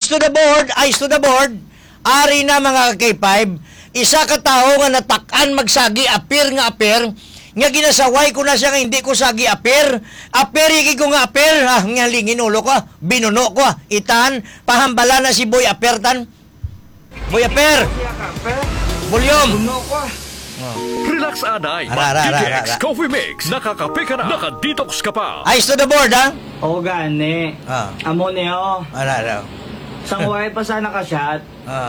Eyes to the board. Ari na mga K5. Isa ka tao nga natakan magsagi apir. Nga ginasaway ko na siya nga hindi ko sagi apir. Iki ko nga apir. Nga lingin ulo ko. Binuno ko. Itan. Pahambala na si Boy Apertan. Boy Aper. Bulyom. Buno ko. Relax, Aday. DTX Coffee Mix. Nakakape ka na. Nakadetox ka pa. Eyes to the board, ha? O gani. Amo niyo. Sang pa sana ka-shot.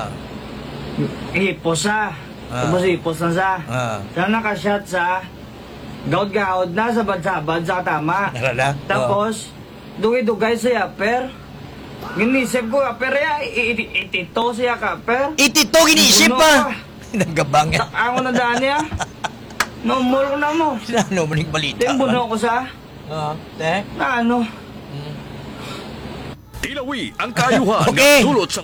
Hipos sa. Tapos hipos na sa. Sana ka-shot sa. Gaud-gaud na sa badsabad sa tama. Tapos, dugay-dugay sa yaper. Ginisip ko, yaper ya. Itito siya kaper. Itito ginisip pa. Nagabang yan. Ako na daan niya. Nomor ko na mo. Ano mo ning balita? Timbuno ko sa. Na ano? Tilawi ang kayuhan. Okay. Dulot sa...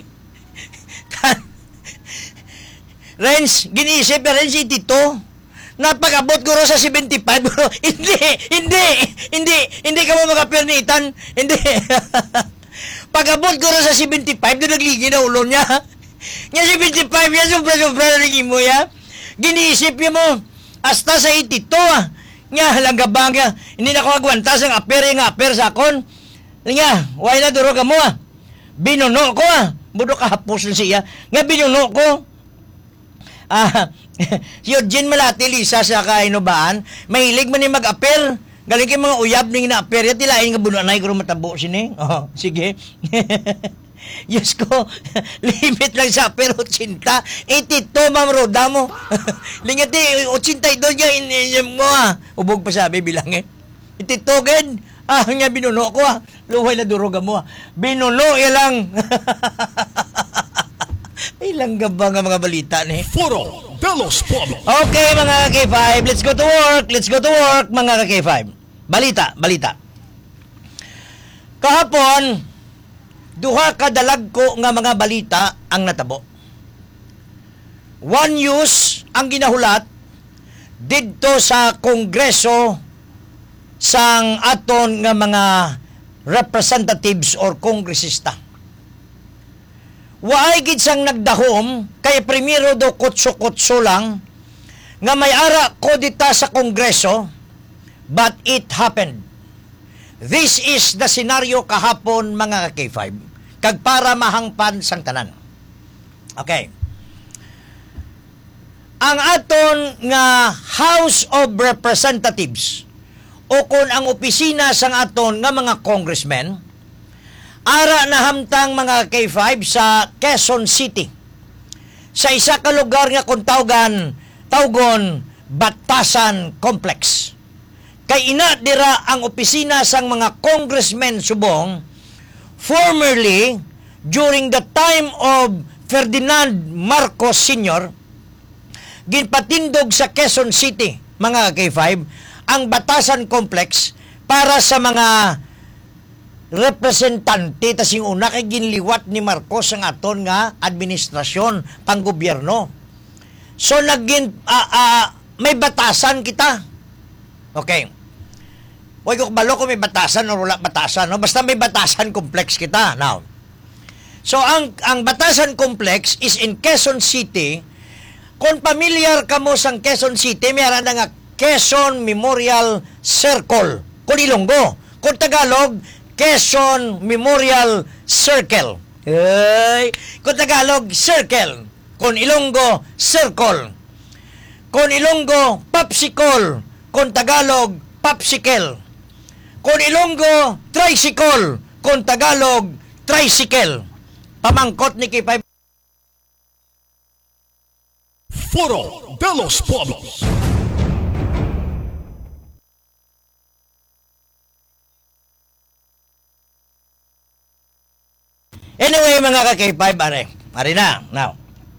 Renz, ginisip na rin si Tito. Napag-abot ko rin sa 75. Hindi ka mo makapirnitan. Hindi. Pag-abot ko rin sa 75, doon nagligi na ulo niya. Nga 75 yan, sobra-sobra na rin mo ya. Ginisip niya mo. Hasta sa 82 Nga, langgabang ya. Hindi na ko agwantas ang aper sa akon. Nga, why na duro ka mo Binuno ko Budo ka hapos na siya. Nga binuno ko. Si Eugene Malati, Lisa sa kainubaan, mahilig man ni mag-apel. Galing kayo mga uyab ning na-apel. Tilain nga bunanay ko matabo sini. Sige. Diyos ko, limit lang sa apel, 80. 82, Ma'am Roda mo. Lingati, 82 niya, mo Ubog pa sabi, bilangin. 82, gan. Nga binuno ko Luhay na duruga mo Binuno, lang. Ay, langga ba nga mga balita ni? Foro Delos Pueblos. Okay, mga K5, let's go to work, mga K5. Balita. Kahapon, duha kadalag ko nga mga balita ang natabo. One news ang ginahulat didto sa Kongreso sang aton nga mga representatives or kongresista. Waay gid sang nagdahom kay primero do kutso-kutso lang nga may ara ko dita sa Kongreso, but it happened. This is the scenario kahapon mga K5 kag para mahangpan sang tanan. Okay. Ang aton nga House of Representatives o kung ang opisina sang aton nga mga congressmen ara na hamtang mga K5 sa Quezon City. Sa isa ka lugar nga kung tawgon Batasan Complex. Kay ina dira ang opisina sang mga congressmen subong formerly during the time of Ferdinand Marcos Sr. ginpatindog sa Quezon City mga K5 ang Batasan Complex para sa mga representante tasing una kay ginliwat ni Marcos ang aton nga administrasyon panggobyerno. So may batasan kita. Okay. Huwag ko balo kung may batasan o wala batasan, no? Basta may Batasan Complex kita. Now, so ang Batasan Complex is in Quezon City. Kung familiar ka mo sa Quezon City, mayroon na nga Quezon Memorial Circle. Kung Ilonggo. Kung Tagalog, Quezon Memorial Circle. Kung Tagalog, Circle. Kung Ilonggo, Circle. Kung Ilonggo, Popsicle. Kung Tagalog, Popsicle. Kung Ilonggo, Tricycle. Kung Tagalog, Tricycle. Pamangkot ni K5. Foro Delos Pueblos. Anyway, mga ka-K5, are na, now.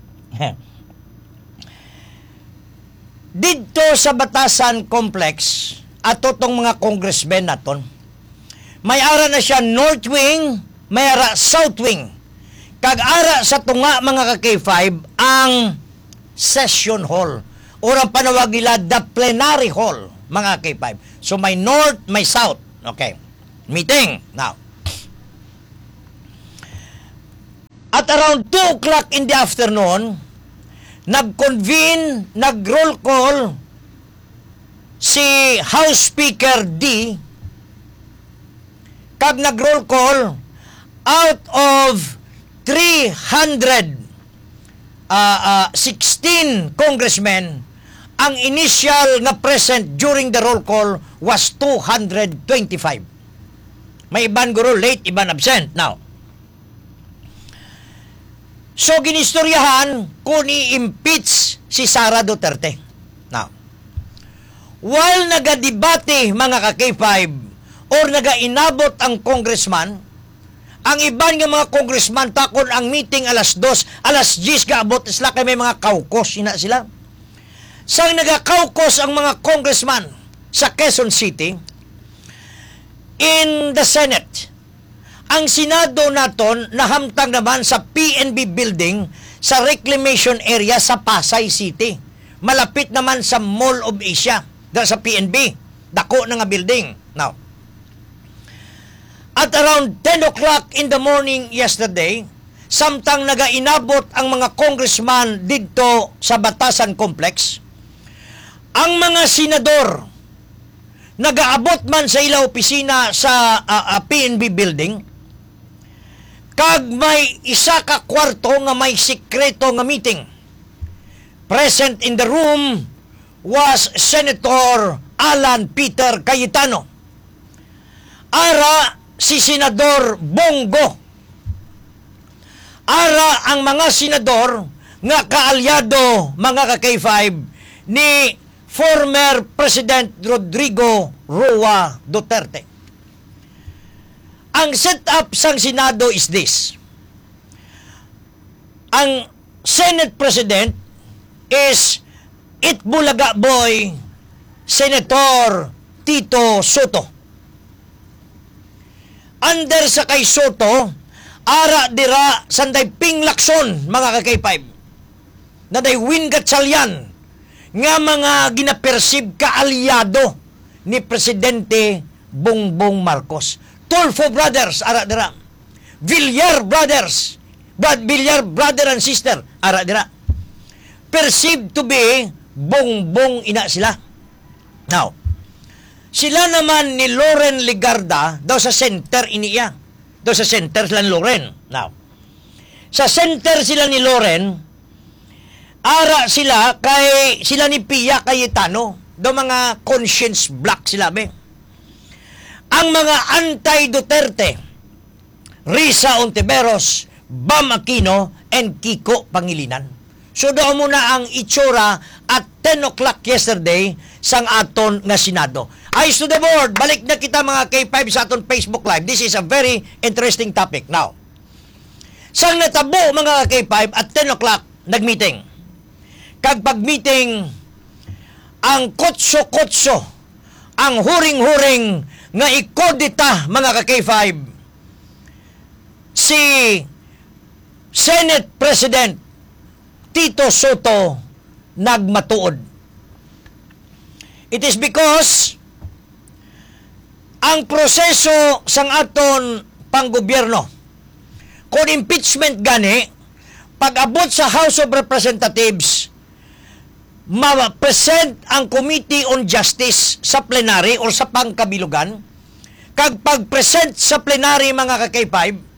Dito sa Batasan Complex, ato tong mga congressmen naton, may ara na siya North Wing, may ara South Wing. Kag-ara sa tunga, mga ka-K5, ang Session Hall. Orang panawag nila, the Plenary Hall, mga K5. So, may North, may South. Okay. Meeting. Now, At around 2 o'clock in the afternoon, nag-convene, nag-roll call si House Speaker D. Kag nag-roll call out of 316 congressmen, ang initial na present during the roll call was 225. May iban guro late, iban absent. Now, so, ginistoryahan kung i-impeach si Sara Duterte. Now, while nagadebate mga ka-K5 or nagainabot ang congressman, ang iban nga mga congressman takon ang meeting alas 2, alas 10 gaabot sila kay may mga kaukos ina sila. Sang nagakaukos ang mga congressman sa Quezon City, in the Senate, ang Senado naton nahamtang naman sa PNB building sa reclamation area sa Pasay City. Malapit naman sa Mall of Asia, dahil sa PNB. Dako na nga building. Now, at around 10 o'clock in the morning yesterday, samtang nagainabot ang mga congressman dito sa Batasan Complex, ang mga senador nagaabot man sa ila opisina sa PNB building, kag may isa ka kwarto nga may sikreto nga meeting. Present in the room was Senator Alan Peter Cayetano. Ara si Senador Bongo. Ara ang mga senador nga kaalyado mga ka-K5 ni former President Rodrigo Roa Duterte. Ang setup sang Senado is this. Ang Senate President is Itbulaga Boy Senator Tito Soto. Under sa kay Soto, ara dira sanday pinglakson mga ka-K5 na day win gatsalyan nga mga ginapersib kaalyado ni Presidente Bongbong Marcos. Tulfo brothers, ara dira. Villar brothers, Villar brother and sister, ara dira. Perceived to be Bongbong ina sila. Now, sila naman ni Loren Legarda, daw sa center iniya. Daw sa center sila ni Loren. Now, sa center sila ni Loren, ara sila kay sila ni Pia Cayetano, daw mga conscience black sila be. Ang mga anti-Duterte, Risa Ontiveros, Bam Aquino, and Kiko Pangilinan. So doon muna ang itsura at 10 o'clock yesterday sang aton nga Senado. Eyes to the board, balik na kita mga K5 sa aton Facebook Live. This is a very interesting topic. Now, sang natabo mga K5 at 10 o'clock, nag-meeting. Kag pag-meeting, ang kotso-kotso, ang huring-huring nga ikodita mga ka-K5, si Senate President Tito Soto nagmatuod. It is because ang proseso sang aton panggobyerno, kung impeachment gani, pag-abot sa House of Representatives, ma-present ang Committee on Justice sa plenary or sa pangkabilugan. Kag pag-present sa plenary mga ka-K5,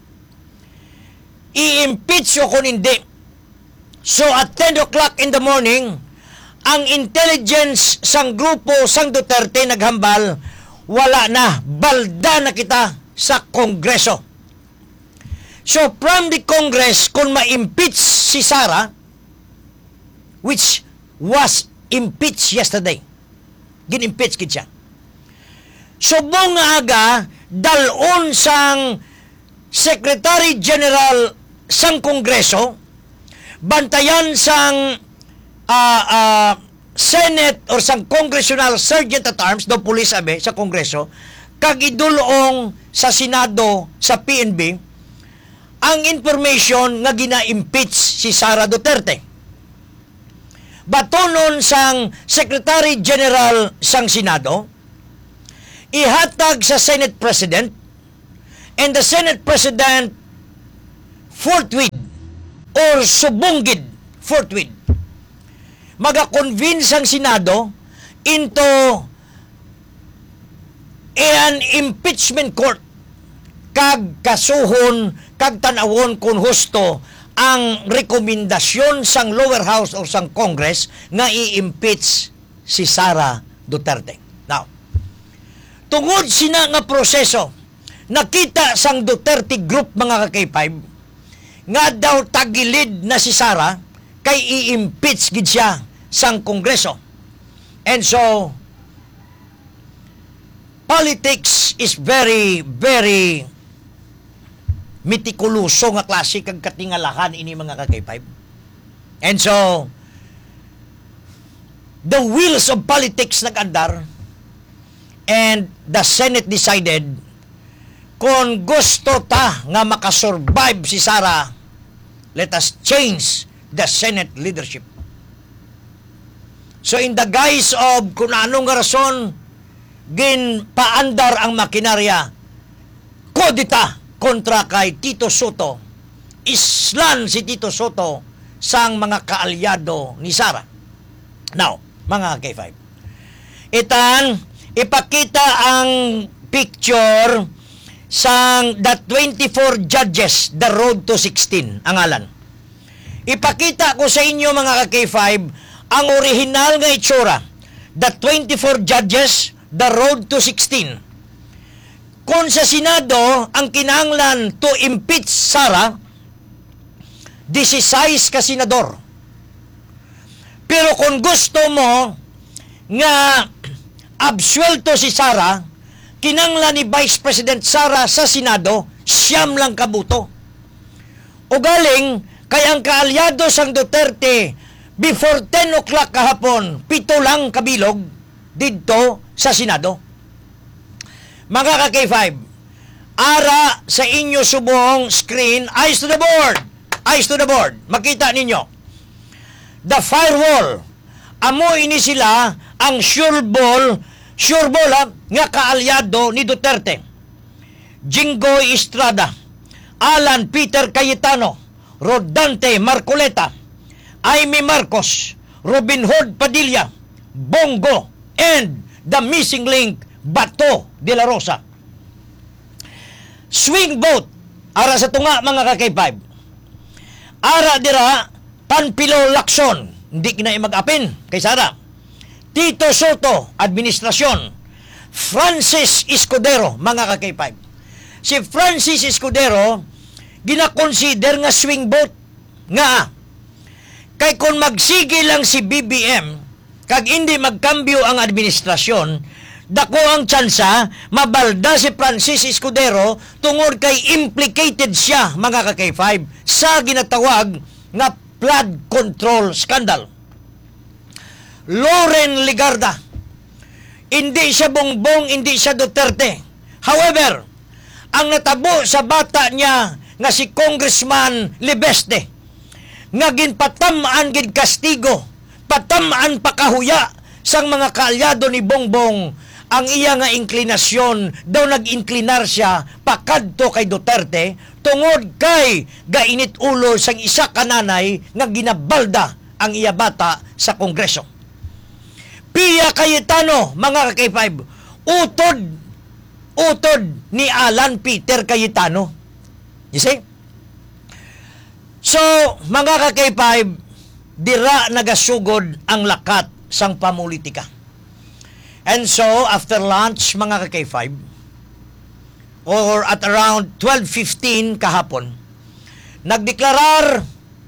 i-impeach o kung hindi. So at 10 o'clock in the morning, ang intelligence sang grupo sang Duterte naghambal, wala na, balda na kita sa Kongreso. So from the Congress, kung ma-impeach si Sara, which was impeached yesterday. Gin-impeach kid siya. Subong nga aga, dalon sang Secretary General sang Kongreso, bantayan sang Senate or sang Congressional Sergeant at Arms, do police abe, sa Kongreso, kagidulong sa Senado, sa PNB, ang information nga gina-impeach si Sara Duterte. Batonon sang Secretary General sang Senado, ihatag sa Senate President, and the Senate President forthwith or subunggid forthwith. Maga-convince ang Senado into an impeachment court kag kasuhon kag tanawon kung husto ang rekomendasyon sang lower house o sang Congress nga i-impeach si Sara Duterte. Now, tungod sina nga proseso, nakita sang Duterte group mga ka-K5 nga daw tagilid na si Sara kay i-impeach gid siya sang Kongreso. And so, politics is very, very mitikuloso nga klase kag katingalahan ini mga ka-K5. And so, the wheels of politics nag-andar and the Senate decided kung gusto ta nga makasurvive si Sara, let us change the Senate leadership. So in the guise of kung anong rason, ginpaandar ang makinarya, kodita kontra kay Tito Soto, islan si Tito Soto sang mga kaalyado ni Sara. Now, mga K5, itan, ipakita ang picture sang the 24 judges, the road to 16, ang ngalan. Ipakita ko sa inyo mga K5, ang original nga itsura, the 24 judges, the road to 16. Kung sa Senado, ang kinahanglan to impeach Sara, 16 ka senador. Pero kung gusto mo nga absuelto si Sara, kinanglan ni Vice President Sara sa Senado, siyam lang kabuto. O galing, kay ang kaalyado sang Duterte, before 10 o'clock kahapon, 7 lang kabilog dito sa Senado. Mga ka-K5, ara sa inyo subong screen, eyes to the board, eyes to the board. Makita ninyo, the firewall, amo ini sila ang sure ball nga kaalyado ni Duterte. Jinggoy Estrada, Alan Peter Cayetano, Rodante Marcoleta, Aimee Marcos, Robin Hood Padilla, Bongo, and the missing link, Bato de la Rosa. Swing vote, ara sa tunga mga ka-K5. Ara dira, Panpilo Lacson, hindi kinay mag-apin kay Sara. Tito Soto, administrasyon. Francis Escudero, mga ka-K5. Si Francis Escudero, gina-consider nga swing vote nga. Kay kung magsige lang si BBM, kag hindi magkambyo ang administrasyon, dako ang tsansa, mabalda si Francis Escudero tungod kay implicated siya, mga ka-K5, sa ginatawag nga flood control scandal. Loren Legarda, hindi siya Bongbong, hindi siya Duterte. However, ang natabo sa bata niya nga si Congressman Libeste, nga ginpatamaan gid kastigo, patamaan pakahuya sang mga kaalyado ni Bongbong, ang iya nga inklinasyon daw nag-inklinar siya pakadto kay Duterte tungod kay gainit ulo sang isa kananay nga ginabalda ang iya bata sa Kongreso. Pia Cayetano, mga ka-K5, utod ni Alan Peter Cayetano. You see? So, mga ka-K5, dira nagasugod ang lakat sang pamulitika. And so, after lunch, mga ka-K5, or at around 12:15 kahapon, nagdeklarar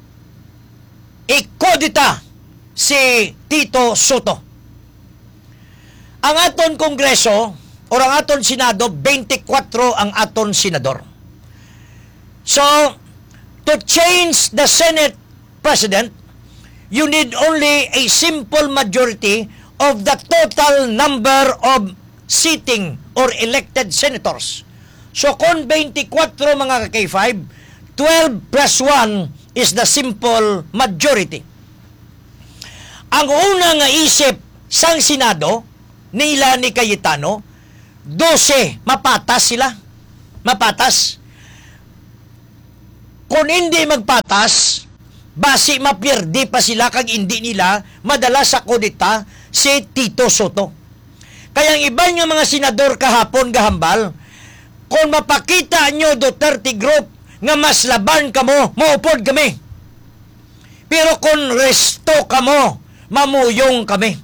ikodita si Tito Soto. Ang aton Kongreso, o ang aton Senado, 24 ang aton senador. So, to change the Senate President, you need only a simple majority of the total number of sitting or elected senators. So, kung 24 mga ka-K5, 12 plus 1 is the simple majority. Ang una nga isip sang Senado, nila ni Cayetano, 12, mapatas sila. Mapatas. Kung hindi magpatas, basi mapierdi pa sila kag hindi nila madala sa kudita si Tito Soto. Kaya ang iba nga mga senador kahapon gahambal, kung mapakita nyo Duterte Group nga mas laban kamo, maupod kami. Pero kung resto kamo, mamuyong kami.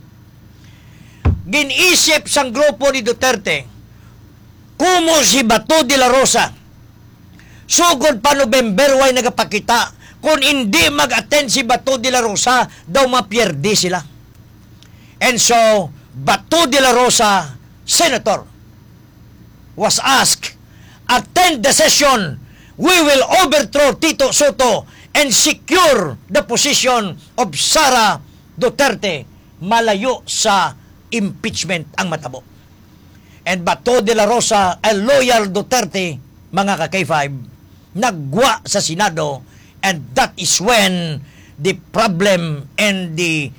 Ginisip sang grupo ni Duterte, kumo si Bato de la Rosa, sugod pa November way nagapakita, kung hindi mag-attend si Bato de la Rosa, daw mapierdi sila. And so, Bato de la Rosa, Senator, was asked, attend the session, we will overthrow Tito Soto and secure the position of Sara Duterte, malayo sa impeachment ang matabo. And Bato de la Rosa, a loyal Duterte, mga ka-K5, nagwa sa Senado, and that is when the problem and the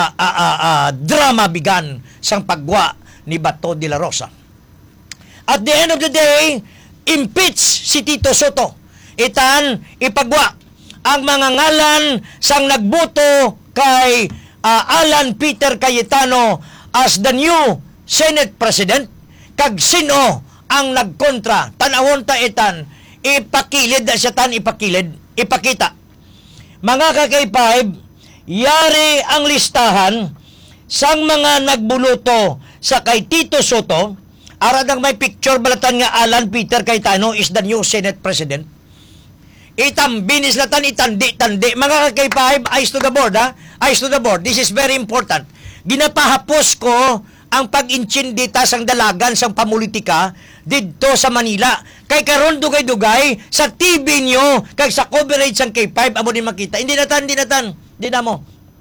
drama began sang pagwa ni Bato de la Rosa. At the end of the day, impeach si Tito Soto. Itan, ipagwa ang mga ngalan sang nagboto kay Alan Peter Cayetano as the new Senate President, kag sino ang nagkontra. Tanawon ta itan, ipakilid na siya tan, ipakita. Mga ka-K5, yari ang listahan sang mga nagbuluto sa kay Tito Soto, aradang may picture balatan nga Alan Peter Cayetano is the new Senate President. Itambinis latan, itandi. Mga ka-K5, eyes to the board, ha? Eyes to the board. This is very important. Ginapahapos ko ang pag-inchindita sang dalagan sang pamulitika dito sa Manila. Kay karon dugay-dugay sa TV nyo, kay sa coverage sang K5, amo din makita. Hindi na mo.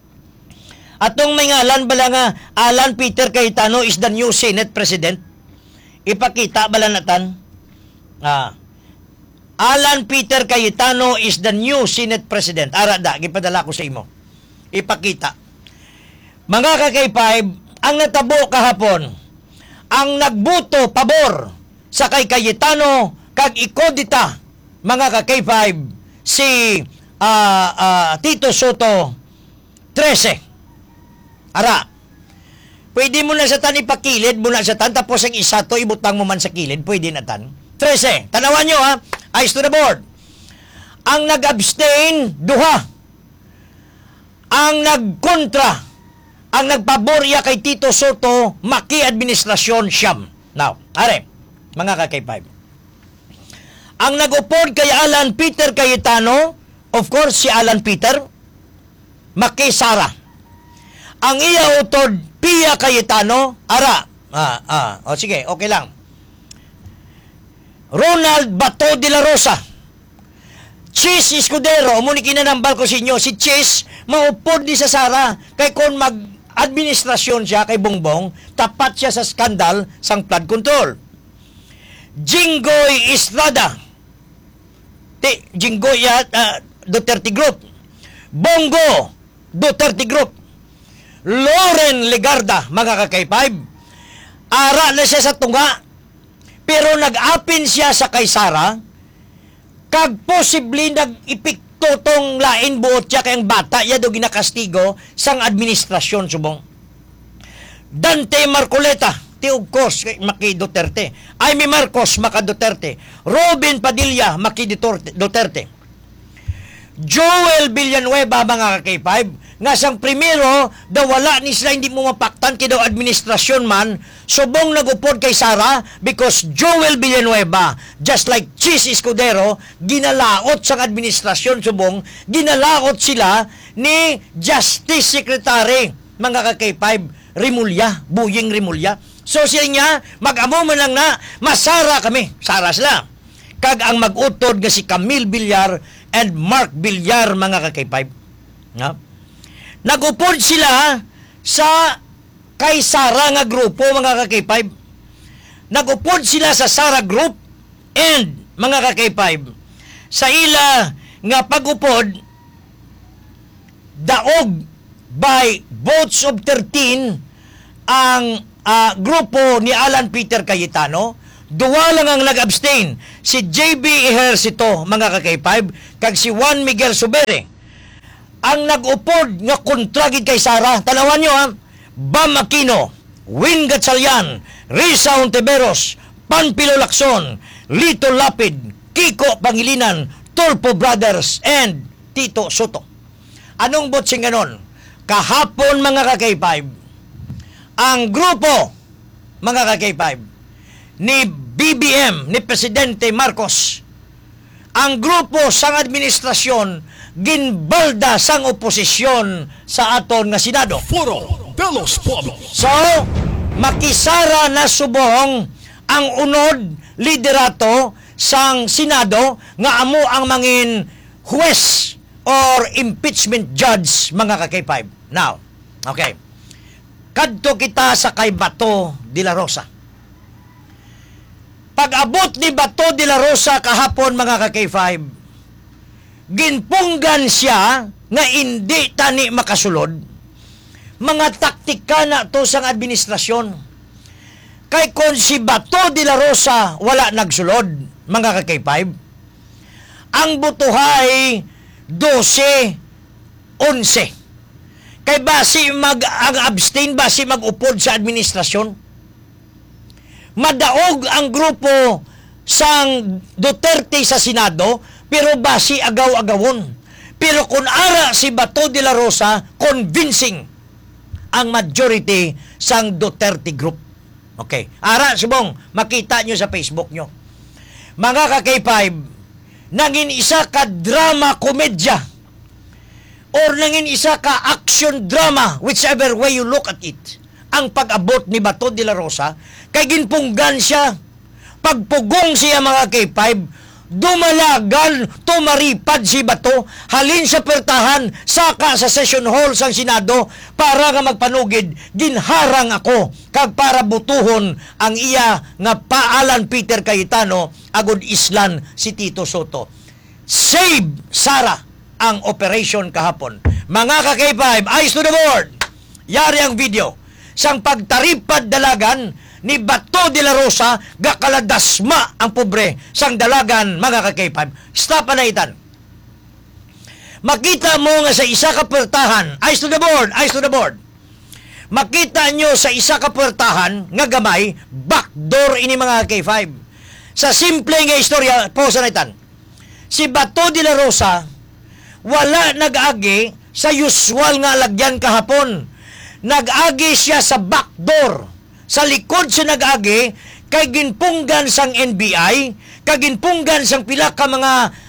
Atong may ngalan bala nga Alan Peter Cayetano is the new Senate President. Ipakita bala natan. Alan Peter Cayetano is the new Senate President. Arada, gipadala ko sa imo. Ipakita. Mga ka-K5, ang natabo kahapon, ang nagbuto pabor sa kay Cayetano kag ikodita, mga ka-K5, si Tito Soto 13. Ara, pwede mo na sa tan ipakilid, mo na sa tan, tapos ang isa to ibutang mo man sa kilid, pwede na tan. 13. Tanawan nyo, ha? Eyes to the board. Ang nag-abstain, 2. Ang nagkontra, ang nagpaborya kay Tito Soto, maki-administrasyon, 9. Now, are, mga ka-K5. Ang nag-upod kay Alan Peter Cayetano, of course, si Alan Peter, maki-Sara. Ang iya utod, Pia Cayetano, ara. Sige, okay lang. Ronald Bato de la Rosa, Chis Escudero, muni kinanambal ko sa inyo, si Chis, maupod ni sa Sara, kay kung mag-administrasyon siya kay Bongbong, tapat siya sa skandal sang flood control. Jinggoy Estrada, Jinggoy Duterte Group. Bongo Duterte Group. Loren Legarda, mga ka-K5, ara na siya sa tunga, pero nag-apin siya sa kay Sara, kag possibly nag-ipikto tong lain buot siya kayang bata, ya do ginakastigo sang administrasyon subong. Dante Marcoleta, of course, maki Duterte. Amy Marcos, maka Duterte. Robin Padilla, maki Duterte. Joel Villanueva, mga ka-K5, nga sang primero, daw wala ni sila hindi mo mapaktan kay daw administrasyon man, subong nagupod kay Sara because Joel Villanueva, just like Chis Escudero, ginalaot sang administrasyon subong, ginalaot sila ni Justice Secretary, mga ka-K5, Rimulya, Buying Rimulya. So siya niya, mag-amo man lang na, masara kami, Sara sila. Kag ang mag-utod nga si Camille Villar and Mark Villar, mga ka-K5. Nga? Nagupod sila sa kay Sara nga grupo, mga ka-K5. Nagupod sila sa Sara Group and, mga ka-K5, sa ila nga pagupod, daog by votes of 13 ang grupo ni Alan Peter Cayetano. Duwa lang ang nag-abstain, si JB Ejercito, mga ka-K5, kag si Juan Miguel Subere. ang nag-upod nga kontra gid kay Sara. Tanawan nyo ha, Bam Aquino, Win Gatchalian, Risa Ontiveros, Panfilo Lacson, Lito Lapid, Kiko Pangilinan, Tulfo Brothers, and Tito Soto. Anong botsing ganon? Kahapon mga ka-K5, ang grupo mga ka-K5 ni BBM, ni Presidente Marcos, ang grupo sang administrasyon ginbalda sang oposisyon sa aton nga Senado. Foro de los Pueblos. So, makisara na subong ang unod liderato sang Senado nga amo ang mangin huwes or impeachment judge mga ka-K5. Now, okay. Kadto kita sa kay Bato de la Rosa. Pag-abot ni Bato de la Rosa kahapon mga ka-K5, ginpunggan siya nga hindi tani makasulod. Mga taktika na to sang administrasyon. Kay kung si Bato de la Rosa wala nagsulod, mga ka-K5, ang butuhay 12-11. Kay basi ang abstain, basi mag-upod sa administrasyon. Madaog ang grupo sang Duterte sa Senado, pero basi agaw-agawon. Pero kung ara si Bato de la Rosa, convincing ang majority sang Duterte group. Okay. Ara, subong, makita nyo sa Facebook nyo. Mga ka-K5, nangin isa ka drama komedya or nangin isa ka action drama, whichever way you look at it, ang pag-abot ni Bato de la Rosa, kay ginpunggan siya. Pagpugong siya mga K5, dumalagan, tumaripad si Bato, halin sa pertahan, saka sa session hall sang Senado, para nga magpanugid, ginharang ako, kag para butuhon ang iya nga paalan Peter Cayetano, agud islan si Tito Soto. Save Sara ang operation kahapon. Mga ka-K5, eyes to the board! Yari ang video sang pagtaripad dalagan ni Bato de la Rosa, gakaladasma ang pobre sang dalagan mga ka-K5. Stop anaitan. Makita mo nga sa isa ka pertahan, eyes to the board, eyes to the board. Makita nyo sa isa ka pertahan nga gamay, backdoor ini mga K5. Sa simple nga istorya, pause anaitan. Si Bato de la Rosa, wala nag-agi sa usual nga lagyan kahapon. Nag-agi siya sa backdoor. Sa likod siya nag-agi, kay ginpunggan sang NBI, kay ginpunggan sang pila ka mga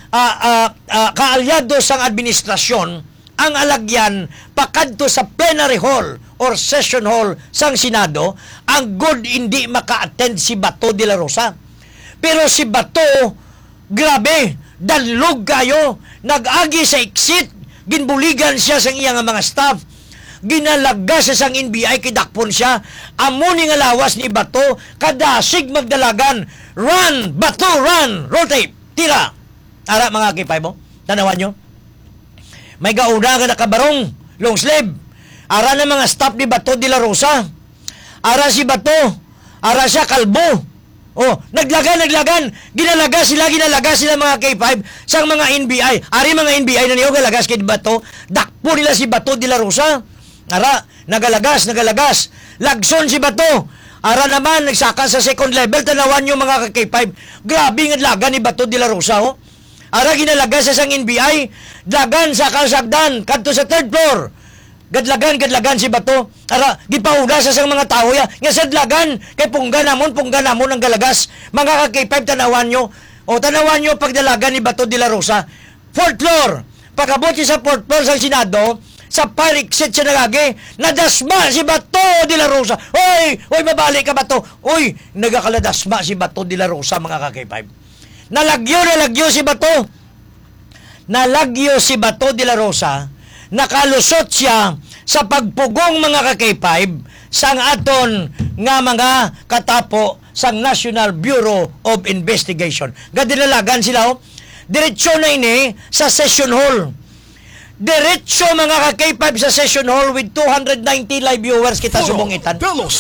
kaalyado sang administrasyon, ang alagyan pakadto sa plenary hall or session hall sang Senado, ang good hindi maka-attend si Bato de la Rosa. Pero si Bato, grabe, danlog kayo, nag-agi sa exit, ginbuligan siya sa iyang mga staff, ginalaga siya sang NBI, kidakpon siya, amuni nga lawas ni Bato, kadasig magdalagan, run, Bato, run, roll tape, tira. Ara mga K5 mo, tanawan nyo, may gauna nga nakabarong, long sleeve, ara na mga staff ni Bato de la Rosa, ara si Bato, ara siya kalbo, oh, naglagan, ginalaga sila mga K5 sang mga NBI. Ari mga NBI na niyo galagas kay Bato, dakpo nila si Bato de la Rosa. Ara, nagalagas. Lagson si Bato. Ara naman, nagsaka sa second level, tanawan nyo mga K5. Grabe nga lagan ni Bato de la Rosa, oh. Ara, ginalagas sa sang NBI, dagan sa kasagdan, kadto sa third floor. Gadlagan si Bato. Ara, gipahuda sa sang mga tao ya. Nga sadlagan, kay pungga namon ang galagas. Mga ka-K5, tanawan nyo. O, tanawan nyo pagdalagan ni Bato de la Rosa. Fourth floor. Pagabot siya sa fourth floor sa Senado, sa fire exit siya nagagi, nadasma si Bato de la Rosa. Oy, mabalik ka Bato. Oy, nagakaladasma si Bato de la Rosa, mga ka-K5. Nalagyo si Bato. Nalagyo si Bato de la Rosa. Nakalusot siya sa pagpugong mga ka-K5 sang aton nga mga katapo sang National Bureau of Investigation. Gadinalagan sila, oh. Diretso na ini sa session hall. Diretso mga ka-K5 sa session hall with 290 live viewers kita subongitan.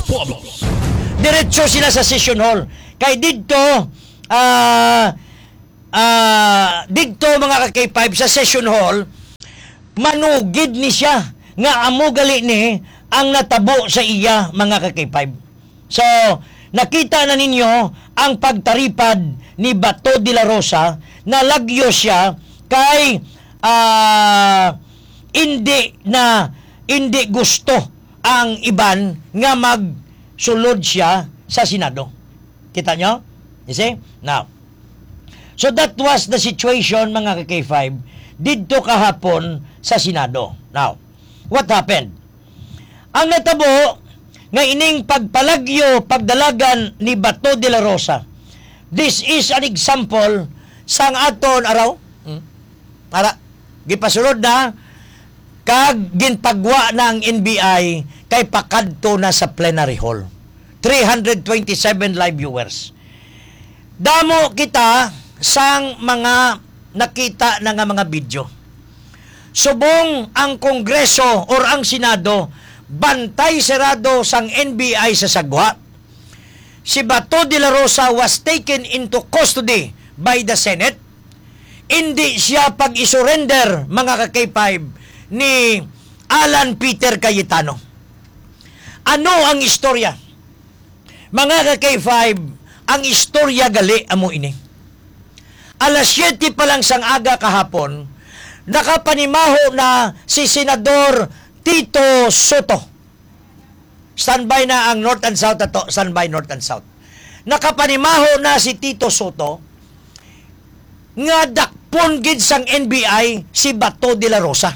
Diretso sila sa session hall. Kay dito dito mga ka-K5 sa session hall, manugid ni siya nga amo gali ni ang natabo sa iya mga ka-K5. So, nakita na ninyo ang pagtaripad ni Bato de la Rosa na lagyo siya kay hindi gusto ang iban nga magsulod siya sa Senado. Kita nyo? You see? Now, so that was the situation mga ka-K5 didto kahapon sa Senado. Now, what happened? Ang natabo nga ining pagpalagyo, pagdalagan ni Bato de la Rosa. This is an example sang aton araw. Para gipasulod na kag ginpagwa na ang NBI kay pakadto na sa plenary hall. 327 live viewers. Damo kita sang mga nakita na nga mga video. Subong ang Kongreso or ang Senado bantay serado sang NBI sa sagwa. Si Bato de la Rosa was taken into custody by the Senate. Hindi siya pag-isurrender mga ka-K5 ni Alan Peter Cayetano. Ano ang istorya? Mga ka-K5, ang istorya gali amo ini. Alas 7 pa lang sang aga kahapon, nakapanimaho na si Senador Tito Soto. Standby na ang North and South ato, standby North and South. Nakapanimaho na si Tito Soto nga dakpon gid sang NBI si Bato de la Rosa.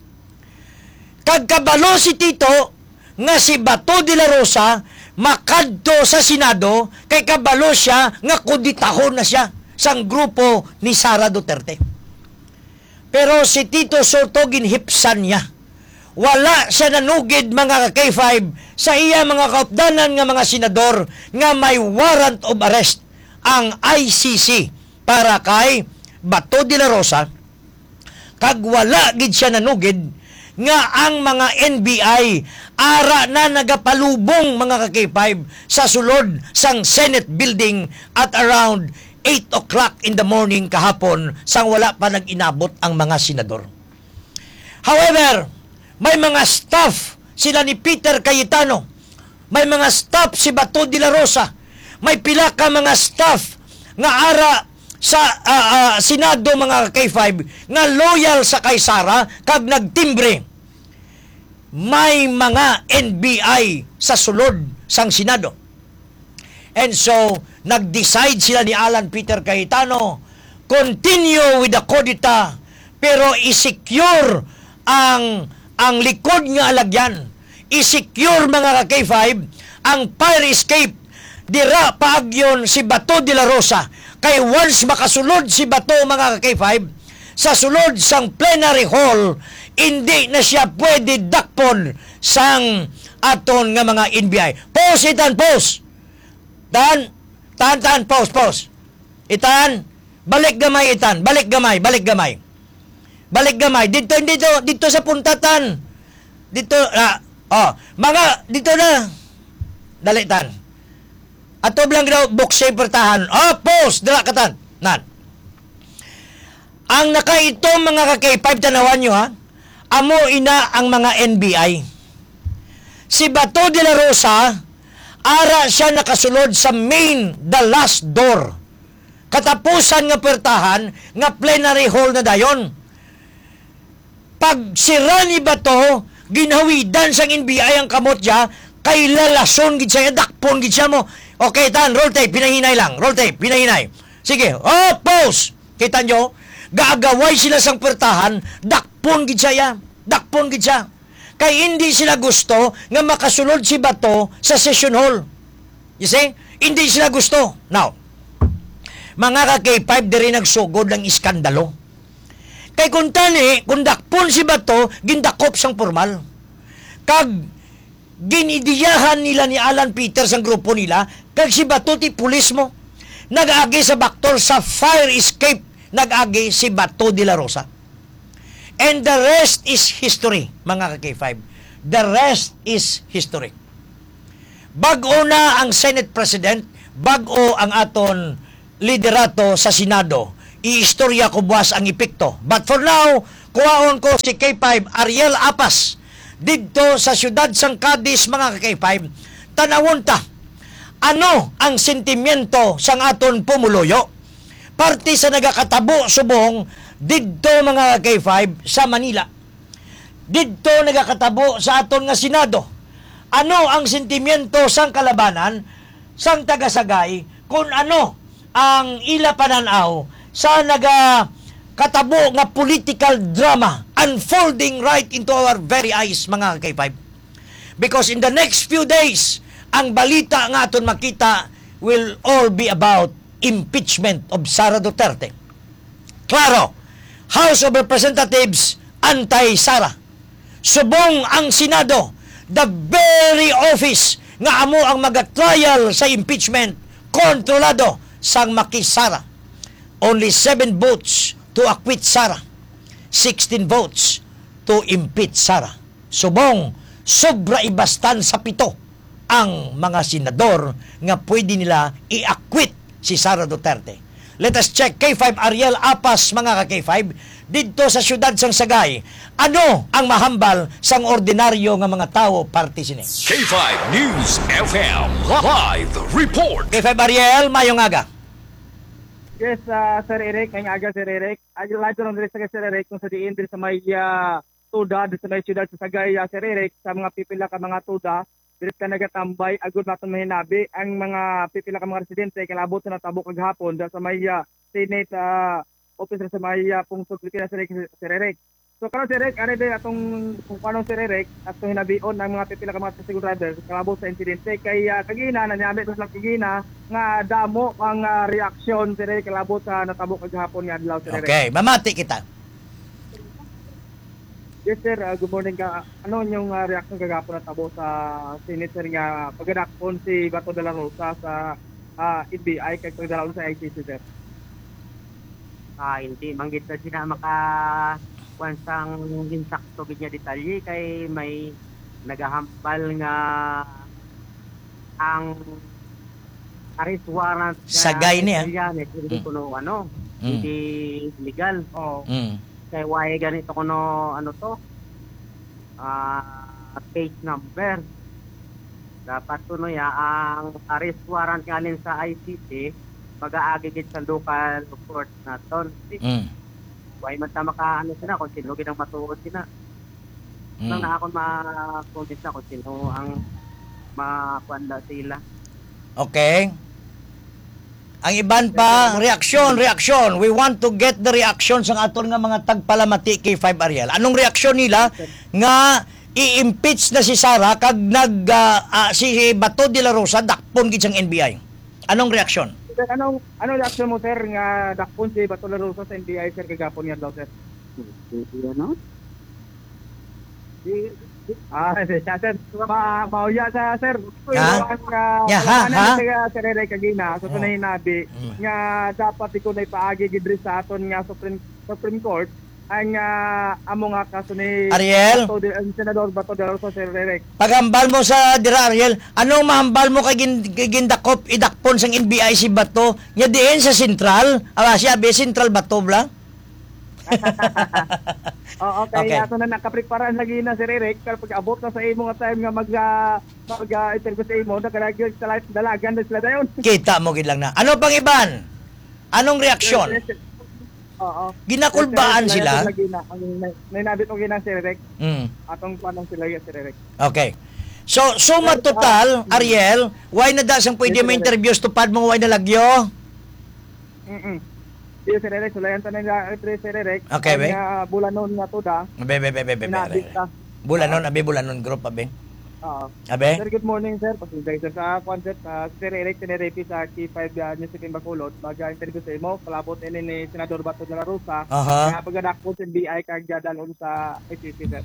Kagkabalo si Tito nga si Bato de la Rosa makadto sa Senado kay kabalo siya nga kuditahon na siya sang grupo ni Sara Duterte. Pero si Tito Soto ginhipsan niya. Wala siya nanugid mga ka-K5 sa iya mga kaupdanan nga mga senador nga may warrant of arrest ang ICC para kay Bato de la Rosa. Kag wala gid siya nanugid nga ang mga NBI ara na nagapalubong mga ka-K5 sa sulod sang Senate building at around 8 o'clock in the morning kahapon sang wala pa nag-inabot ang mga senador. However, may mga staff sila ni Peter Cayetano, may mga staff si Bato de la Rosa, may pila ka mga staff nga ara sa Senado mga K5 nga loyal sa kay Sara kag nagtimbre. May mga NBI sa sulod sang Senado. And so, nag-decide sila ni Alan Peter Cayetano, continue with the kudita, pero i-secure ang likod nga alagyan. I-secure mga ka-K5 ang fire escape dira paagyon si Bato de la Rosa. Kay once makasulod si Bato mga ka-K5 sa sulod sang plenary hall, hindi na siya pwede dakpon sang aton nga mga NBI. Pause itan, pause. Tan, pause. Itan, balik gamay itan, balik gamay. Balik gamay. Dito sa puntatan. Dito, mga, dito na. Dali tan. Ato blang daw, bukse pertahan. Pause, dala katan. Nan. Ang nakaito mga ka-K5, tanawan nyo ha, amo ina ang mga NBI. Si Bato de la Rosa, ara siya nakasulod sa main, the last door. Katapusan nga pertahan, nga plenary hall na dayon. Pag sira ni Bato, ginhawidan sang NBI ang kamot siya, kay lalason gid siya, dakpon gid siya mo. Okay, tan, roll tape, pinahinay lang. Roll tape, pinahinay. Sige, pause. Kita nyo, gaagaway sila sang pertahan, dakpon gid siya. Dakpon gid siya. Kay hindi sila gusto nga makasulod si Bato sa session hall. You see? Hindi sila gusto. Now, mga ka-K5 diri nagsugod ng iskandalo. Kay kung tani, kung dakpon si Bato, gindakop sang formal. Kag ginidiyahan nila ni Alan Peter sang grupo nila, kag si Bato ti pulis mo. Nag-agi sa baktol sa fire escape, nag-agi si Bato de la Rosa. And the rest is history, mga ka-K5. The rest is history. Bag-o na ang Senate President, bag-o ang aton liderato sa Senado. I-istorya ko buwas ang epekto. But for now, kuhaon ko si K5 Ariel Apas didto sa siyudad sang Cadiz, mga K5. Tanawon ta, ano ang sentimiento sang aton pumuloyo? Parte sa nagakatabo subong didto, mga K5, sa Manila. Didto nagakatabo sa aton nga Senado. Ano ang sentimiento sang kalabanan sang tagasagay kung ano ang ila pananaw sa katabo nga political drama unfolding right into our very eyes, mga K5. Because in the next few days, ang balita nga aton makita will all be about impeachment of Sara Duterte. Klaro, House of Representatives anti-Sara. Subong ang Senado, the very office nga amo ang mag-trial sa impeachment, kontrolado sang makisara. Only 7 votes to acquit Sara, 16 votes to impeach Sara. Subong, sobra ibastan sa 7 ang mga senador nga pwede nila i-acquit si Sara Duterte. Let us check K5 Ariel Apas, mga ka-K5, dito sa siyudad sang Sagay. Ano ang mahambal sang ordinaryo nga mga tao parte sini? K5 News FM Live Report. K5 Ariel, mayong aga. Yes, Sir Eric, ngayong aga, Sir Eric. Live ko lang dito sa Sir Eric, kung sa diin din sa may tuda, sa may siyudad sa Sagay, Sir Eric, sa mga pipila ka mga tuda, dito ka nagatambay, agad natin mahinabi, ang mga pipila ka mga residente, kalabot na natabo kaghapon, sa may Senate officer sa may pungsod na Sir Eric. So karon Sir Eric, ari din atong kung paano Sir Eric, atong hinabion ng mga pipila ka mga tricycle driver, kalabot sa insidente, kay kagina, nanyabi ito sa kagina, nga damo ang reaksyon Sir Eric, kalabot sa natabo kaghapon nga adlaw Sir Eric. Okay, mamati kita. Yes sir, good morning ka. Ano yung reaction kagapon na tabo sa Senate sir nga pagdakpon si Bato de la Rosa sa NBI kay pagdalon sa ICC sir? Hindi manggit na sila makawansang insakto niya detalye kay may nagahambal nga ang arrest warrant Sagay niya. Hindi kuno hindi legal. Oh. Kay why ganito kuno case number. Dapat kuno ya ang arrest warrant ngayon sa ICC mag-aagigit sa local court naton. Why man ta maka sila kung sino ginang matuod sila. Nang na ako ma-convince na kung sino ang makuanda sila. Okay. Ang iban pa, reaksyon. We want to get the reaction sa aton nga mga tagpalamati kay 5 Ariel. Anong reaksyon nila nga i-impeach na si Sara kag si Bato de la Rosa dakpon gid sang NBI? Anong reaksyon? Sir, anong reaksyon mo sir nga dakpon si Bato de la Rosa sa NBI sir kagapon nga daw sir? Sir, mauya sa sir. Sir Eric kagina, so tunay nabi nga dapat iko na ipaagi gidri sa aton nga Supreme Court ang amo nga kaso ni Ariel, Senador Bato de la Rosa, Sir Eric. Paghambal mo sa dira Ariel, anong mahambal mo kay gindakop idakpon sang NBI si Bato nya diin sa Central? Siya Central Bato bla? Okay. Ato na nakapreparan lagi na Sir Eric pero pag abot na sa imo nga time nga mag-interview sa imo nakalagay sa live dalagan na sila dayon. Kita mo gid lang na. Ano pang iban? Anong reaksyon? Oo. Ginakulbaan sila. May nabit og ginang Sir Eric. Atong panong sila Sir Eric. Okay. So suma total, Ariel, why na dasang pwede may interviews tupad mo why nalagyo? Yes, Sir Eric, sulayan tanan nga Sir Eric. Okay, be. Bulanon nga to da. Be. Bulanon group abe. Oo. Abe. Sir, good morning sir. Pasensya sa concept Sir Eric Tenerepi sa K5 News Team Bacolod. Mag-interview sa imo kalabot ni Senador Bato de la Rosa. Nga pagdakpo sa NBI kag dadalon sa ICC sir.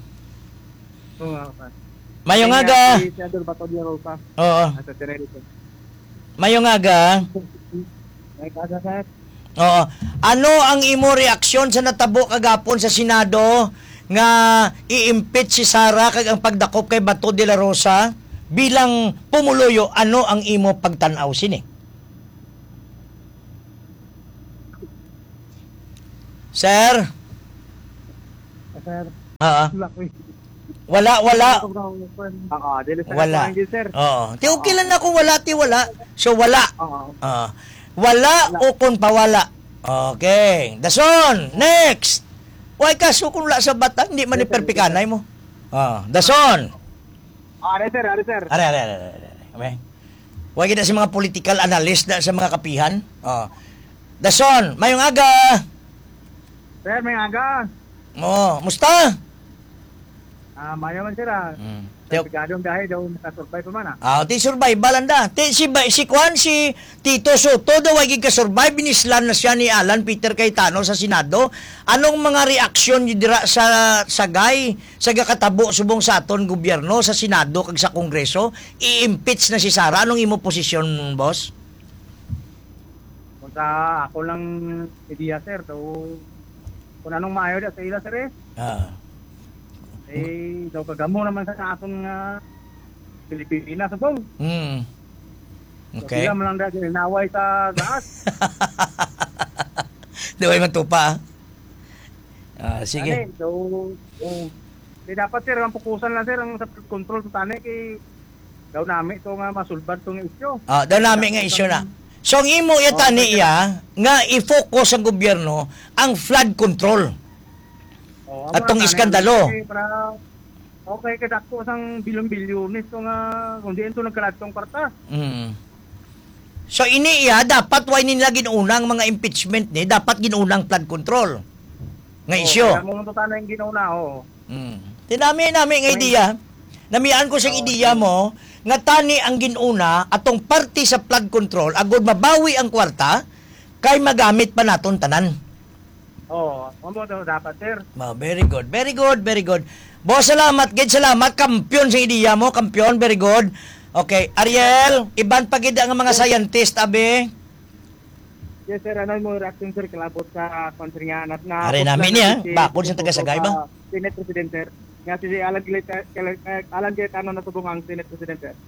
Mayong aga. Senador Bato de la Rosa. Oo. Sa Tenerepi. Mayong aga. May kaga sir. Oo. Ano ang imo reaksyon sa natabo kagapon sa Senado nga i-impeach si Sara kag ang pagdakop kay Bato de la Rosa bilang pumuloyo? Ano ang imo pagtan-aw sini? Sir? sir. Ah, Laki. wala. Oo, dili sa Wala. Angel, sir. Oo. Ti okay lang na kung wala, ti wala. So, wala. Oo. Wala o kung pawala. Okay. Dason, next. Why kaso kung wala sa bata, hindi man iperpikanay mo. Dason. Are, sir. Are. Okay. Huwag kita sa mga political analyst na sa mga kapihan. Dason, mayong aga. Sir, may aga. Musta? Maya man, sir. Teo- Pagkadong dahil daw nakasurvive pa man, ah. Ti survival anda. Si Kwan, si Tito Soto daw ay ka-survive. Binislan na siya ni Alan Peter Cayetano sa Senado. Anong mga reaksyon niyo dira sa sagay, sa gakatabo subong sa aton gobyerno, sa Senado kag sa Kongreso? I-impeach na si Sara. Anong imo posisyon, boss? Kung sa ako lang ideya, sir, daw kung anong maayo da sa ila, sir, daw kagamo naman sa atong Pilipinas, subong. Okay. Sila man lang dahil naway sa gas. Daway matupa. Sige. Di dapat, sir, ang pukusan lang, sir, ang sa control sa tani kay daw nami ito nga masulbad itong isyo. Daw namin nga isyo na. So, ang imo yata niya nga i-focus ang gobyerno ang flood control. Atong iskandalo. Okay, kadako sang bilyon-bilyonis ito nga kung di ito nagkalat itong kwarta. So, iniya, dapat why nila ginunang mga impeachment ni, dapat ginunang flood control. Nga isyo. Kaya mo nung tanay yung ginauna, Tinami nga ideya. Namian ko siyang ideya mo, nga tani ang ginuna atong party sa flood control, agod mabawi ang kwarta, kay magamit pa naton tanan. Dapat, sir. Very good. Boss, salamat, kampiyon sa ideya mo, kampiyon, very good. Okay, Ariel, iban pagid ang mga scientist, abe. Yes, sir, ano mo reaction, sir, kalabot sa konsingan at na... Are namin niya, bakod sa taga-sagay ba? Senate President, sir. Nga si Alan Cayetano na tubong ang Senate President, sir.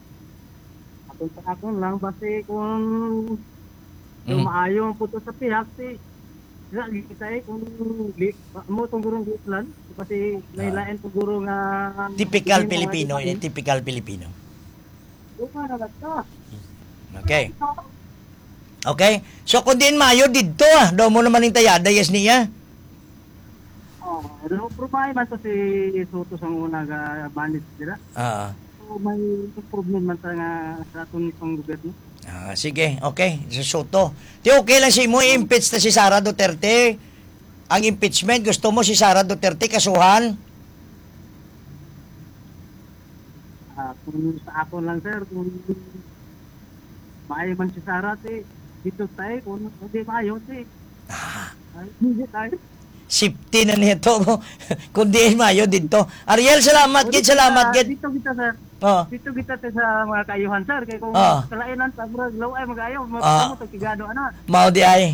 Ako lang, basi kung maayo ang puto sa pihak, kita kung mo itong gurong gitlan, kasi nailain itong gurong typical Pilipino, typical Pilipino. Okay. So, kung diin mayo, dito daw mo naman yung tayada, yes niya. No problem man to si Soto sa una manage nila. So, may problem man sa atong itong gobyerno. Sige, okay. So, Soto. Okay lang si mo i-impeach na si Sara Duterte. Ang impeachment, gusto mo si Sara Duterte kasuhan? Kung sa ako lang, sir, kung maayo man si Sara, dito tayo, kung hindi maayo, hindi tayo. Safety na nito. Kung di mayo dito. Ariel, salamat, Gid. Dito kita, sir. Dito kita sa mga kayuhan, sir. Kaya kung kalainan, pag laway, mag-ayaw, magkigado, Mao di ay.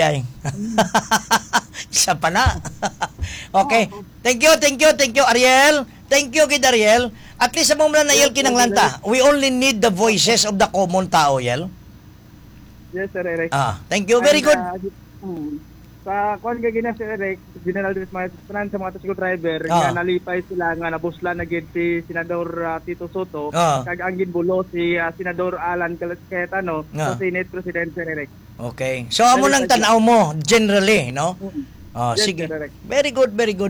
Isa pa na. Okay. Thank you, Ariel. Thank you, Gid Ariel. At least sa mga na kinanglanta, we only need the voices of the common tao, Yel. Yes, sir, Eric. Thank you, very good. Sa kung gagina si Eric, General Dismayas, sa mga tricycle driver, nga nalipay sila nga nabuslan na gid si Senador Tito Soto, kag ang ginbulo si Senador Alan Cayetano, sa Senate President, Sir Eric. Okay. So, amo lang tanaw mo, generally, no? Yes, sige. Sir Eric. Very good.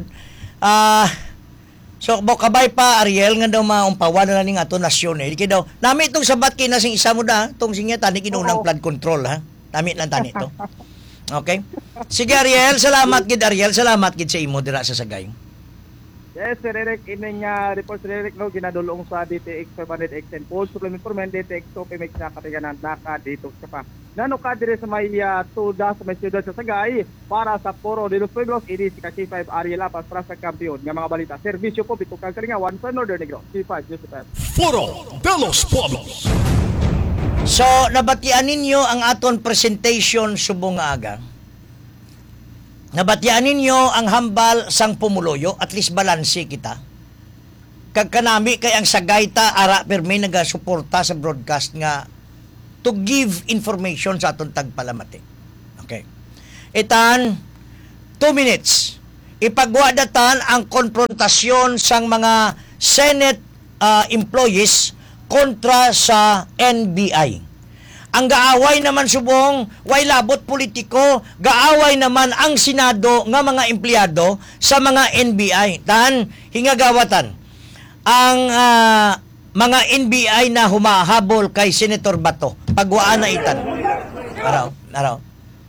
So, kabay pa, Ariel, nga daw maumpawan na ning ato nasyon, Kaya daw, nami itong sabat kinasing isa mo da, itong sinya tani kinunang flood control, ha? Nami lang tani ito. Okay? Sige, Ariel, salamat gid sa imo dira sa Sagay. Yes, Sir Eric, ining report Sir Eric no ginadulong sa DTX 500X and Post Supplement for Men DTX so PMX na katiganan naka dito sa pa. Nano ka dire sa may tuda sa may siyudad sa Sagay para sa Poro de los Pueblos ini si K5 Ariel Apas para sa kampiyon nga mga balita. Serbisyo po bito kang kalingawan sa Northern Negro. C5 Joseph. Foro de los Pueblos. So, nabatian ninyo ang aton presentation subong nga aga. Nabatian ninyo ang hambal sang pumuloyo, at least balanse kita. Kagkanami kay ang Sagay ta ara permi nagasuporta sa broadcast nga to give information sa aton tagpalamati. Okay. Itan 2 minutes. ipagwadatan ang konfrontasyon sang mga Senate employees kontra sa NBI. Ang gaaway naman subong, way labot politiko, gaaway naman ang Senado nga mga empleyado sa mga NBI. Tahan, hingagawatan. Ang mga NBI na humahabol kay Senator Bato, pagwaan na itan. Araw.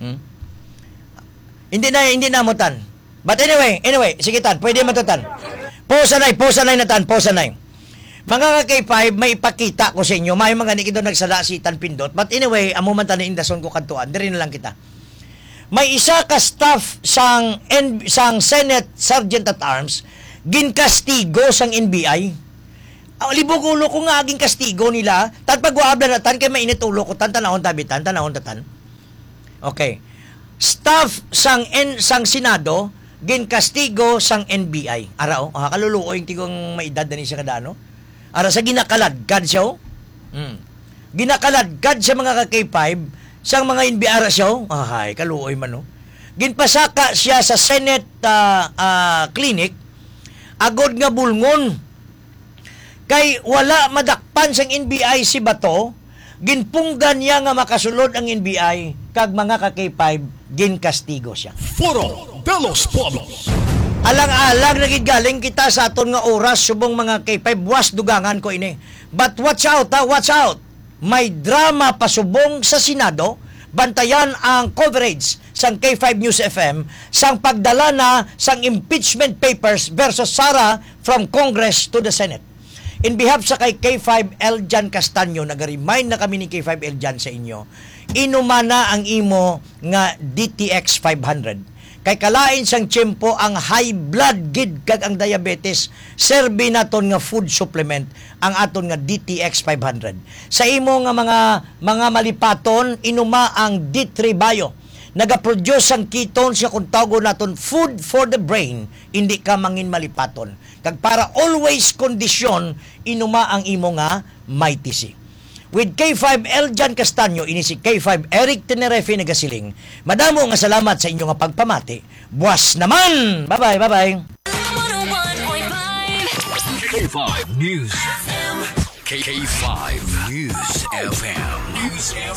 Hindi na mutan. But anyway, sige tan, pwede matutan. Posanay na tan. Mga ka-K5, may ipakita ko sa inyo. May mga nikido nagsala si Tan Pindot. But anyway, amo man tan indason ko kantuan. Diri na lang kita. May isa ka staff sang Senate Sergeant at Arms ginkastigo sang NBI. Libog ulo ko nga aging kastigo nila. Tan pagwaabla na tan kay mainit ulo ko tan tanahon tatan. Okay. Staff sang Senado ginkastigo sang NBI. Arao, kaluluoy yung tigong maedad ni siya kadano. Ara sa ginakaladkad siya. Ginakaladkad sa mga ka-K5 sang mga NBI ara siya. Ay, kaluoy man no. Ginpasaka siya sa Senate clinic agod nga bulngon. Kay wala madakpan sang NBI si Bato, ginpunggan niya nga makasulod ang NBI kag mga ka-K5 ginkastigo siya. Foro de los Pueblos. Alang-alang nagigaling kita sa aton nga oras subong mga K5 was dugangan ko ini. But watch out. May drama pasubong sa Senado. Bantayan ang coverage sang K5 News FM sang pagdala na sang impeachment papers versus Sara from Congress to the Senate. In behalf sa kay K5 Eljan Castaño, nag-remind na kami ni K5 Eljan sa inyo, inumana ang imo nga DTX 500. Kay kalain sang tiyempo ang high blood gid kag ang diabetes, serbi naton nga food supplement ang aton nga DTX 500. Sa imo nga mga malipaton, inuma ang D3 Bio. Nagaproduce ang ketones nga kung tawag naton food for the brain, hindi ka mangin malipaton. Kag para always kondisyon, inuma ang imo nga Mighty C. With K5 Eljan Castaño, ini si K5 Eric Tenerefe nagasiling. Madamo nga salamat sa inyo nga pagpamati. Buwas naman! Bye-bye! K5 News FM. K5 News FM.